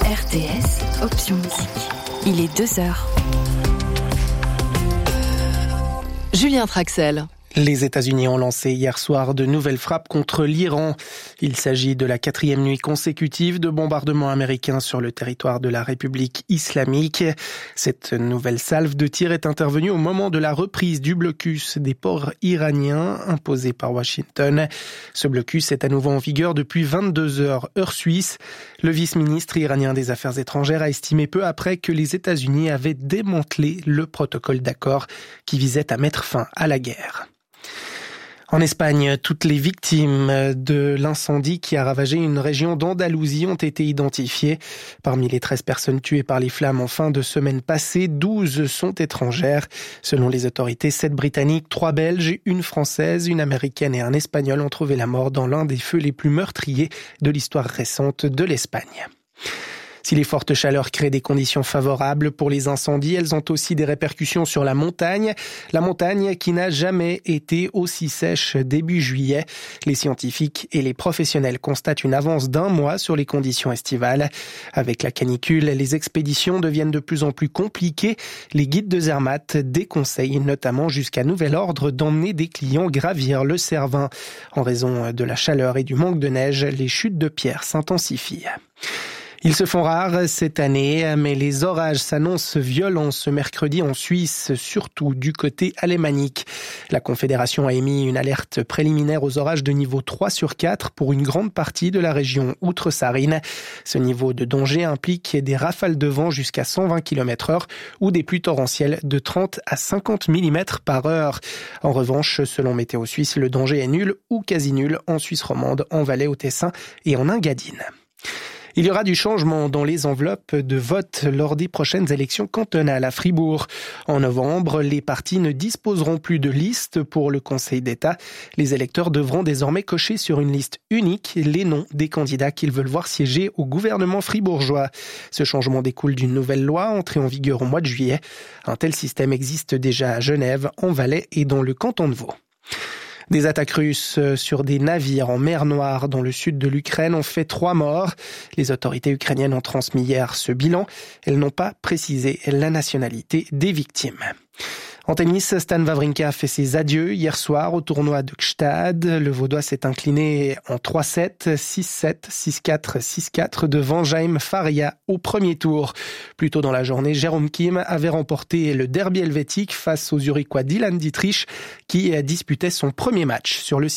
RTS, option musique. Il est 2h. Julien Traxel. Les États-Unis ont lancé hier soir de nouvelles frappes contre l'Iran. Il s'agit de la 4e nuit consécutive de bombardements américains sur le territoire de la République islamique. Cette nouvelle salve de tir est intervenue au moment de la reprise du blocus des ports iraniens imposé par Washington. Ce blocus est à nouveau en vigueur depuis 22 heures, heure suisse. Le vice-ministre iranien des Affaires étrangères a estimé peu après que les États-Unis avaient démantelé le protocole d'accord qui visait à mettre fin à la guerre. En Espagne, toutes les victimes de l'incendie qui a ravagé une région d'Andalousie ont été identifiées. Parmi les 13 personnes tuées par les flammes en fin de semaine passée, 12 sont étrangères. Selon les autorités, 7 Britanniques, 3 Belges, une Française, une Américaine et un Espagnol ont trouvé la mort dans l'un des feux les plus meurtriers de l'histoire récente de l'Espagne. Si les fortes chaleurs créent des conditions favorables pour les incendies, elles ont aussi des répercussions sur la montagne. La montagne qui n'a jamais été aussi sèche début juillet. Les scientifiques et les professionnels constatent une avance d'1 mois sur les conditions estivales. Avec la canicule, les expéditions deviennent de plus en plus compliquées. Les guides de Zermatt déconseillent notamment jusqu'à nouvel ordre d'emmener des clients gravir le Cervin. En raison de la chaleur et du manque de neige, les chutes de pierres s'intensifient. Ils se font rares cette année, mais les orages s'annoncent violents ce mercredi en Suisse, surtout du côté alémanique. La Confédération a émis une alerte préliminaire aux orages de niveau 3 sur 4 pour une grande partie de la région outre-Sarine. Ce niveau de danger implique des rafales de vent jusqu'à 120 km/h ou des pluies torrentielles de 30 à 50 mm par heure. En revanche, selon Météo Suisse, le danger est nul ou quasi nul en Suisse romande, en Valais, au Tessin et en Engadine. Il y aura du changement dans les enveloppes de vote lors des prochaines élections cantonales à Fribourg. En novembre, les partis ne disposeront plus de liste pour le Conseil d'État. Les électeurs devront désormais cocher sur une liste unique les noms des candidats qu'ils veulent voir siéger au gouvernement fribourgeois. Ce changement découle d'une nouvelle loi entrée en vigueur au mois de juillet. Un tel système existe déjà à Genève, en Valais et dans le canton de Vaud. Des attaques russes sur des navires en mer Noire dans le sud de l'Ukraine ont fait 3 morts. Les autorités ukrainiennes ont transmis hier ce bilan. Elles n'ont pas précisé la nationalité des victimes. En tennis, Stan Wawrinka a fait ses adieux hier soir au tournoi de Gstaad. Le Vaudois s'est incliné en 3-7, 6-7, 6-4, 6-4 devant Jaime Faria au premier tour. Plus tôt dans la journée, Jérôme Kim avait remporté le derby helvétique face au Zurichois Dylan Dietrich qui disputait son premier match sur le